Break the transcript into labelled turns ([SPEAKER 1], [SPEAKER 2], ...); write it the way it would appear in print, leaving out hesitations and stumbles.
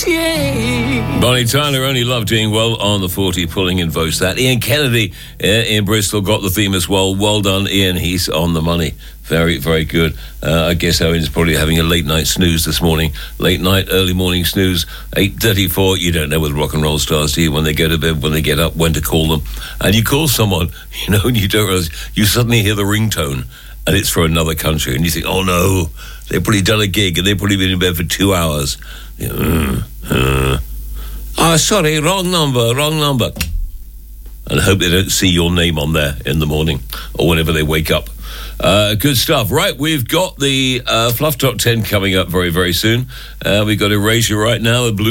[SPEAKER 1] Bonnie Tyler, Only Love, doing well on the 40, pulling in votes. That Ian Kennedy in Bristol got the theme as well. Well done, Ian. He's on the money. Very, very good. I guess Owen's probably having a late night snooze this morning. Late night, early morning snooze. 8:34. You don't know with rock and roll stars, do you? When they go to bed, when they get up, when to call them. And you call someone, and you don't realise, you suddenly hear the ringtone, and it's for another country, and you think, oh no, they've probably done a gig, and they've probably been in bed for 2 hours. Sorry, wrong number. And hope they don't see your name on there in the morning or whenever they wake up. Good stuff. Right, we've got the Fluff Top 10 coming up very, very soon. We've got Erasure right now, a blue